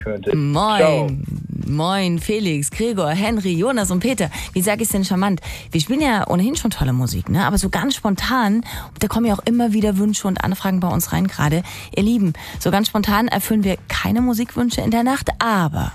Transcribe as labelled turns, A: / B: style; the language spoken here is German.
A: könnte.
B: Moin.
A: Ciao.
B: Moin, Felix, Gregor, Henry, Jonas und Peter. Wie sag ich's denn charmant? Wir spielen ja ohnehin schon tolle Musik, ne? Aber so ganz spontan, da kommen ja auch immer wieder Wünsche und Anfragen bei uns rein gerade. Ihr Lieben, so ganz spontan erfüllen wir keine Musikwünsche in der Nacht, aber